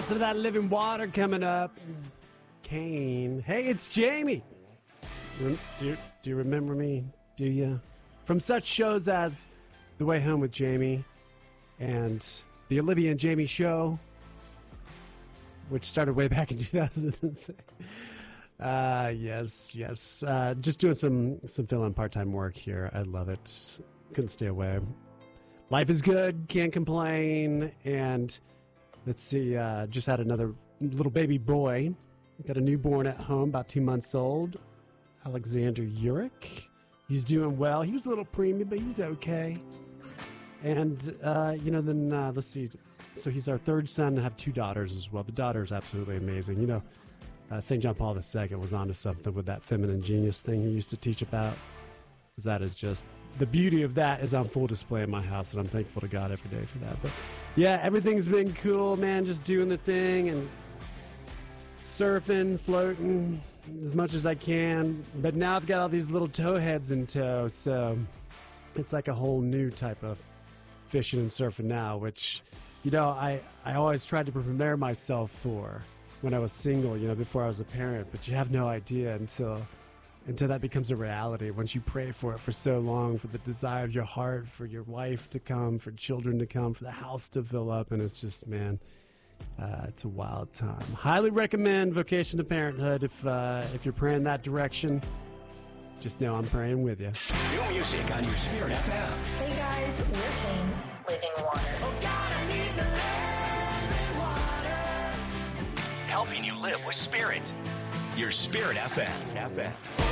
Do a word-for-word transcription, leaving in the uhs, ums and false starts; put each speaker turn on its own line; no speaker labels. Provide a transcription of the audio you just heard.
Listen to that Living Water coming up. Kane. Hey, it's Jamie. Do you, do you remember me? Do you? From such shows as The Way Home with Jamie and The Olivia and Jamie Show, which started way back in two thousand six. Uh, yes, yes. Uh, just doing some, some fill-in part-time work here. I love it. Couldn't stay away. Life is good. Can't complain. And let's see, uh, just had another little baby boy. Got a newborn at home, about two months old. Alexander Uric. He's doing well. He was a little preemie, but he's okay. And, uh, you know, then, uh, let's see. So he's our third son. I have two daughters as well. The daughter is absolutely amazing. You know, uh, Saint John Paul the Second was onto something with that feminine genius thing he used to teach about. Because that is just, the beauty of that is on full display in my house, and I'm thankful to God every day for that. But, yeah, everything's been cool, man, just doing the thing and surfing, floating as much as I can. But now I've got all these little toe heads in tow, so it's like a whole new type of fishing and surfing now, which, you know, I, I always tried to prepare myself for when I was single, you know, before I was a parent. But you have no idea until until that becomes a reality. Once you pray for it for so long, for the desire of your heart, for your wife to come, for children to come, for the house to fill up, and it's just, man, Uh, it's a wild time. Highly recommend Vocation to Parenthood if uh, if you're praying that direction. Just know I'm praying with you.
New music on your Spirit F M.
Hey guys, we're Kane, Living Water.
Oh God, I need the living water. Helping you live with Spirit. Your Spirit F M. F M.